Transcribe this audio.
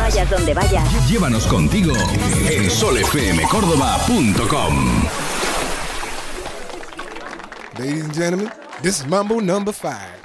Vayas donde vayas. Llévanos contigo en solfmcordoba.com. Ladies and gentlemen, this is Mambo number 5.